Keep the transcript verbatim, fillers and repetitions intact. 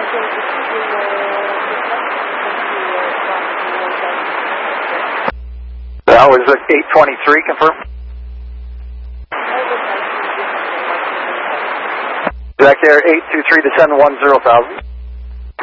That was at eight twenty-three, confirm. Jack Air eight two three, descend one zero thousand.